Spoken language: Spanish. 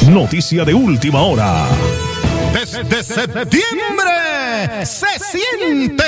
noticia de última hora. Desde septiembre se siente